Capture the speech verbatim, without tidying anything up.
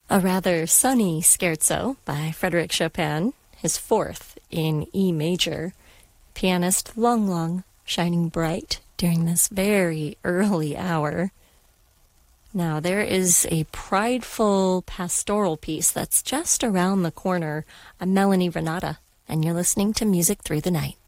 A rather sunny scherzo by Frédéric Chopin, his fourth in E major. Pianist Lang Lang shining bright during this very early hour. Now, there is a prideful pastoral piece that's just around the corner. I'm Melanie Renata, and you're listening to Music Through the Night.